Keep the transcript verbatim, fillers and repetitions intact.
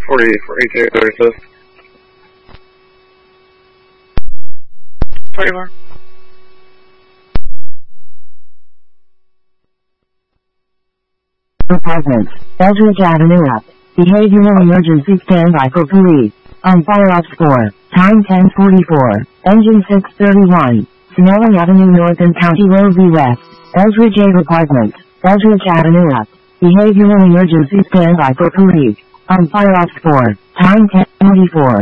forty for A J Assist. twenty-four. Apartments, Eldridge Avenue up. Behavioral emergency standby for police. On fire ops four. Time ten forty-four. Engine six thirty-one. Snelling Avenue North and County Road V West. Eldridge A Apartments, Eldridge Avenue up. Behavioral emergency standby for police. On fire ops four. Time ten forty-four.